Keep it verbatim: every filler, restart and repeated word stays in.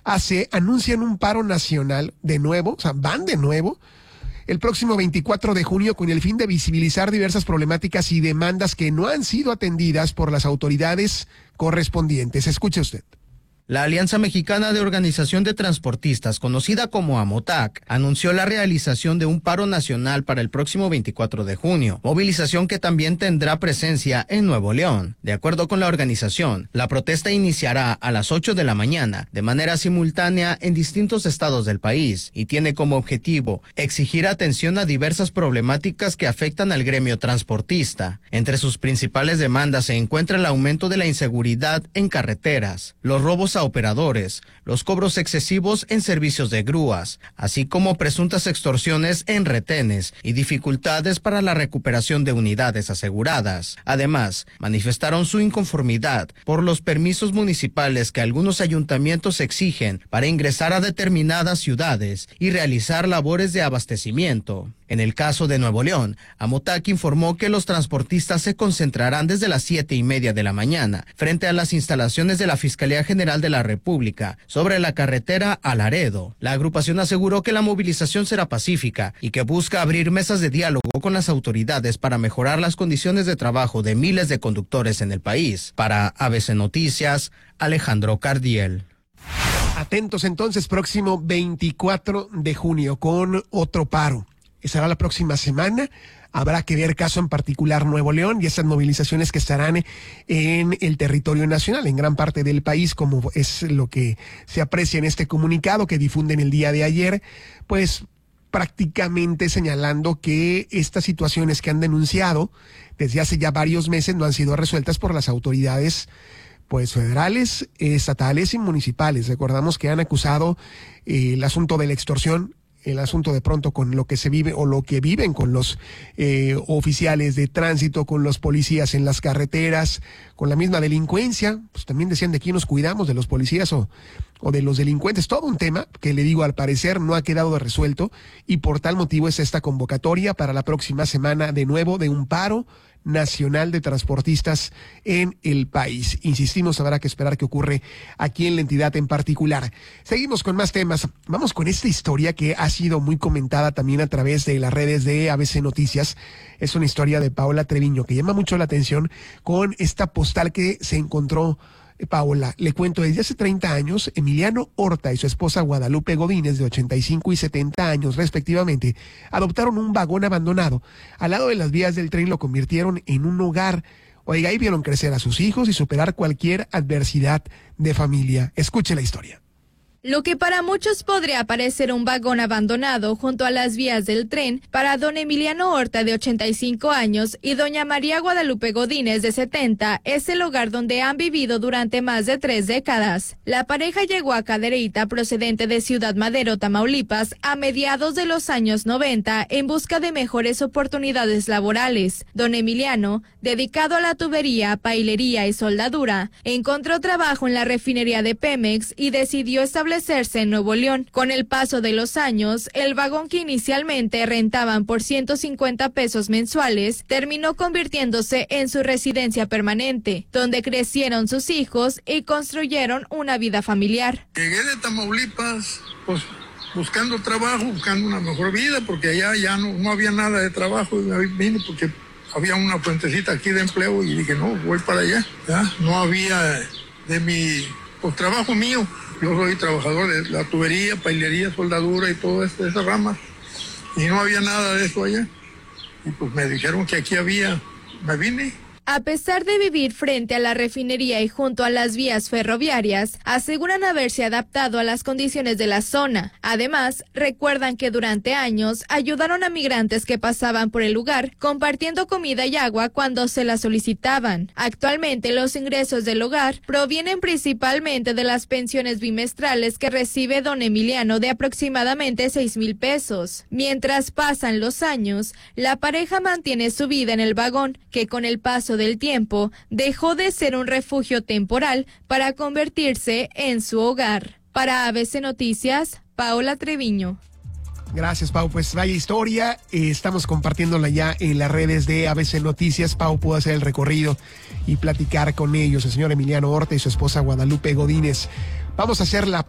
hace, anuncian un paro nacional de nuevo, o sea, van de nuevo, el próximo veinticuatro de junio con el fin de visibilizar diversas problemáticas y demandas que no han sido atendidas por las autoridades correspondientes. Escuche usted. La Alianza Mexicana de Organización de Transportistas, conocida como AMOTAC, anunció la realización de un paro nacional para el próximo veinticuatro de junio, movilización que también tendrá presencia en Nuevo León. De acuerdo con la organización, la protesta iniciará a las ocho de la mañana de manera simultánea en distintos estados del país y tiene como objetivo exigir atención a diversas problemáticas que afectan al gremio transportista. Entre sus principales demandas se encuentra el aumento de la inseguridad en carreteras, los robos a operadores, los cobros excesivos en servicios de grúas, así como presuntas extorsiones en retenes y dificultades para la recuperación de unidades aseguradas. Además, manifestaron su inconformidad por los permisos municipales que algunos ayuntamientos exigen para ingresar a determinadas ciudades y realizar labores de abastecimiento. En el caso de Nuevo León, AMOTAC informó que los transportistas se concentrarán desde las siete y media de la mañana frente a las instalaciones de la Fiscalía General de la República sobre la carretera a Laredo. La agrupación aseguró que la movilización será pacífica y que busca abrir mesas de diálogo con las autoridades para mejorar las condiciones de trabajo de miles de conductores en el país. Para A B C Noticias, Alejandro Cardiel. Atentos entonces, próximo veinticuatro de junio con otro paro. Será la próxima semana. Habrá que ver caso en particular Nuevo León y esas movilizaciones que estarán en el territorio nacional, en gran parte del país, como es lo que se aprecia en este comunicado que difunden el día de ayer, pues prácticamente señalando que estas situaciones que han denunciado desde hace ya varios meses no han sido resueltas por las autoridades pues federales, estatales y municipales. Recordamos que han acusado eh, el asunto de la extorsión, el asunto de pronto con lo que se vive o lo que viven con los eh, oficiales de tránsito, con los policías en las carreteras, con la misma delincuencia. Pues también decían de quién nos cuidamos, de los policías o, o de los delincuentes. Todo un tema que, le digo, al parecer no ha quedado resuelto y por tal motivo es esta convocatoria para la próxima semana de nuevo de un paro nacional de transportistas en el país. Insistimos, habrá que esperar qué ocurre aquí en la entidad en particular. Seguimos con más temas. Vamos con esta historia que ha sido muy comentada también a través de las redes de A B C Noticias. Es una historia de Paola Treviño que llama mucho la atención con esta postal que se encontró Paola. Le cuento, desde hace treinta años, Emiliano Horta y su esposa Guadalupe Godínez, de ochenta y cinco y setenta años respectivamente, adoptaron un vagón abandonado. Al lado de las vías del tren lo convirtieron en un hogar. Oiga, ahí vieron crecer a sus hijos y superar cualquier adversidad de familia. Escuche la historia. Lo que para muchos podría parecer un vagón abandonado junto a las vías del tren, para don Emiliano Horta, de ochenta y cinco años, y doña María Guadalupe Godínez, de setenta, es el hogar donde han vivido durante más de tres décadas. La pareja llegó a Cadereyta, procedente de Ciudad Madero, Tamaulipas, a mediados de los años noventa, en busca de mejores oportunidades laborales. Don Emiliano, dedicado a la tubería, pailería y soldadura, encontró trabajo en la refinería de Pemex y decidió establecerse en Nuevo León. Con el paso de los años, el vagón que inicialmente rentaban por ciento cincuenta pesos mensuales terminó convirtiéndose en su residencia permanente, donde crecieron sus hijos y construyeron una vida familiar. Llegué de Tamaulipas, pues buscando trabajo, buscando una mejor vida, porque allá ya no, no había nada de trabajo, y vine porque había una fuentecita aquí de empleo y dije, no, voy para allá. ¿Ya? No había de mi pues, trabajo mío. Yo soy trabajador de la tubería, pailería, soldadura y toda esa, esa rama. Y no había nada de eso allá. Y pues me dijeron que aquí había. Me vine. A pesar de vivir frente a la refinería y junto a las vías ferroviarias, aseguran haberse adaptado a las condiciones de la zona. Además, recuerdan que durante años ayudaron a migrantes que pasaban por el lugar, compartiendo comida y agua cuando se la solicitaban. Actualmente, los ingresos del hogar provienen principalmente de las pensiones bimestrales que recibe don Emiliano, de aproximadamente seis mil pesos. Mientras pasan los años, la pareja mantiene su vida en el vagón, que con el paso del tiempo dejó de ser un refugio temporal para convertirse en su hogar. Para A B C Noticias, Paola Treviño. Gracias, Pau. Pues vaya historia, eh, estamos compartiéndola ya en las redes de A B C Noticias. Pau pudo hacer el recorrido y platicar con ellos, el señor Emiliano Horta y su esposa Guadalupe Godínez. Vamos a hacer la